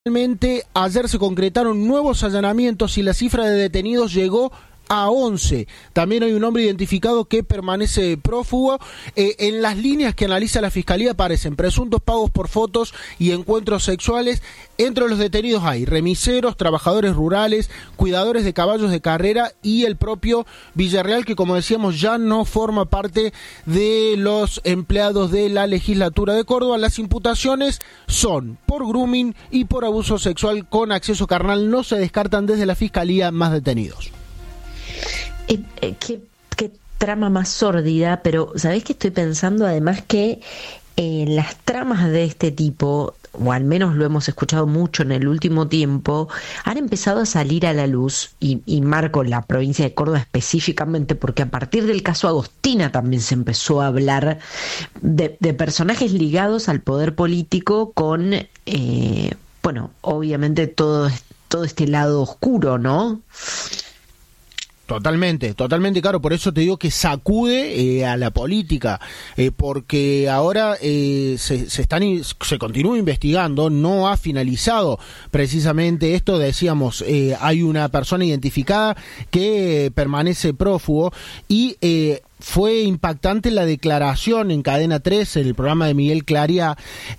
Finalmente, ayer se concretaron nuevos allanamientos y la cifra de detenidos llegó a 11. También hay un hombre identificado que permanece prófugo. En las líneas que analiza la Fiscalía aparecen presuntos pagos por fotos y encuentros sexuales. Entre los detenidos hay remiseros, trabajadores rurales, cuidadores de caballos de carrera y el propio Villarreal, que como decíamos ya no forma parte de los empleados de la legislatura de Córdoba. Las imputaciones son por grooming y por abuso sexual con acceso carnal. No se descartan desde la Fiscalía más detenidos. Qué trama más sórdida, pero ¿sabés qué estoy pensando? Además que las tramas de este tipo, o al menos lo hemos escuchado mucho en el último tiempo, han empezado a salir a la luz, y marco la provincia de Córdoba específicamente, porque a partir del caso Agostina también se empezó a hablar de personajes ligados al poder político con, obviamente todo este lado oscuro, ¿no? Totalmente, claro, por eso te digo que sacude a la política, porque ahora se continúa investigando, no ha finalizado precisamente esto, decíamos, hay una persona identificada que permanece prófugo y fue impactante la declaración en Cadena 3, en el programa de Miguel Claria,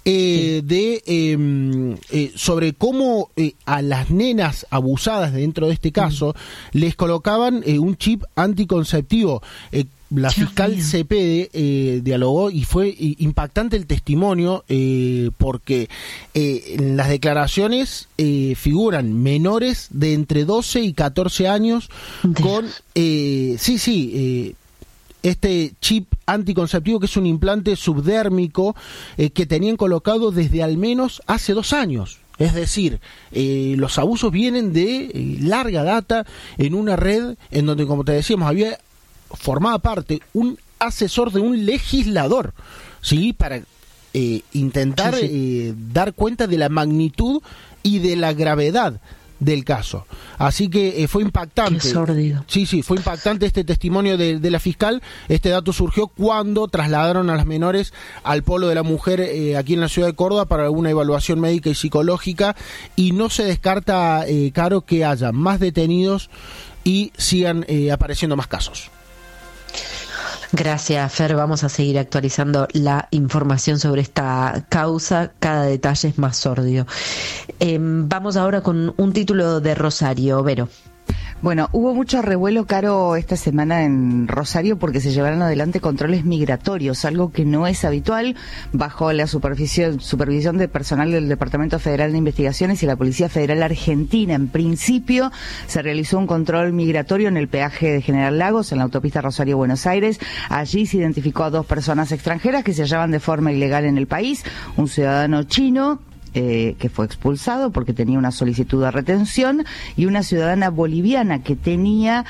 sobre cómo a las nenas abusadas dentro de este caso les colocaban un chip anticonceptivo. La fiscal Cepede dialogó y fue impactante el testimonio, porque en las declaraciones figuran menores de entre 12 y 14 años con este chip anticonceptivo, que es un implante subdérmico que tenían colocado desde al menos hace 2 años. Es decir, los abusos vienen de larga data en una red en donde, como te decíamos, formaba parte un asesor de un legislador, ¿sí? Para intentar dar cuenta de la magnitud y de la gravedad del caso. Así que fue impactante. Qué sórdido. Sí, fue impactante este testimonio de la fiscal. Este dato surgió cuando trasladaron a las menores al Polo de la Mujer aquí en la ciudad de Córdoba para una evaluación médica y psicológica, y no se descarta, Caro, que haya más detenidos y sigan apareciendo más casos. Gracias, Fer. Vamos a seguir actualizando la información sobre esta causa. Cada detalle es más sórdido. Vamos ahora con un título de Rosario. Vero. Bueno, hubo mucho revuelo, Caro, esta semana en Rosario porque se llevaron adelante controles migratorios, algo que no es habitual, bajo la supervisión de personal del Departamento Federal de Investigaciones y la Policía Federal Argentina. En principio, se realizó un control migratorio en el peaje de General Lagos, en la autopista Rosario-Buenos Aires. Allí se identificó a 2 personas extranjeras que se hallaban de forma ilegal en el país, un ciudadano chino, que fue expulsado porque tenía una solicitud de retención, y una ciudadana boliviana que tenía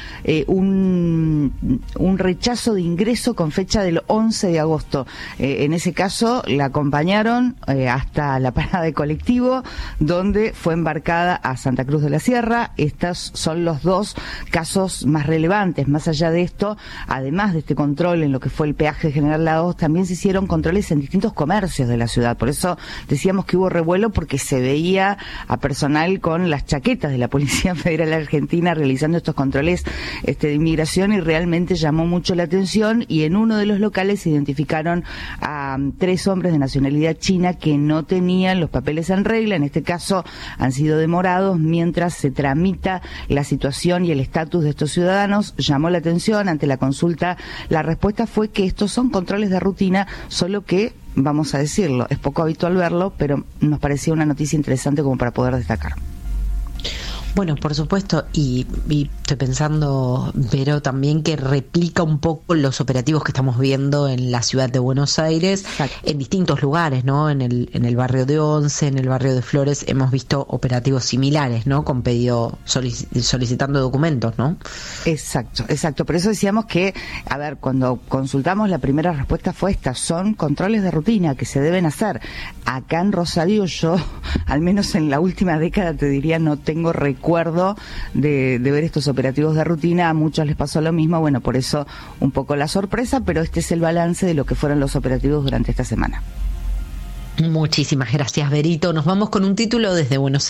un rechazo de ingreso con fecha del 11 de agosto. En ese caso la acompañaron hasta la parada de colectivo, donde fue embarcada a Santa Cruz de la Sierra. Estos son los 2 casos más relevantes. Más allá de esto, además de este control en lo que fue el peaje de General Lagos, también se hicieron controles en distintos comercios de la ciudad. Por eso decíamos que hubo revuelo, porque se veía a personal con las chaquetas de la Policía Federal Argentina realizando estos controles de inmigración, y realmente llamó mucho la atención. Y en uno de los locales se identificaron a 3 hombres de nacionalidad china que no tenían los papeles en regla. En este caso han sido demorados mientras se tramita la situación y el estatus de estos ciudadanos. Llamó la atención ante la consulta. La respuesta fue que estos son controles de rutina, solo que, vamos a decirlo, es poco habitual verlo, pero nos parecía una noticia interesante como para poder destacar. Bueno, por supuesto, y estoy pensando, Vero, también que replica un poco los operativos que estamos viendo en la ciudad de Buenos Aires. Exacto. En distintos lugares, ¿no? En el barrio de Once, en el barrio de Flores, hemos visto operativos similares, ¿no? Con pedido, solicitando documentos, ¿no? Exacto. Por eso decíamos que, a ver, cuando consultamos, la primera respuesta fue esta: son controles de rutina que se deben hacer. Acá en Rosario, yo, al menos en la última década, te diría, no tengo recuerdo de ver estos operativos de rutina. A muchos les pasó lo mismo, bueno, por eso un poco la sorpresa, pero este es el balance de lo que fueron los operativos durante esta semana. Muchísimas gracias, Berito. Nos vamos con un título desde Buenos Aires.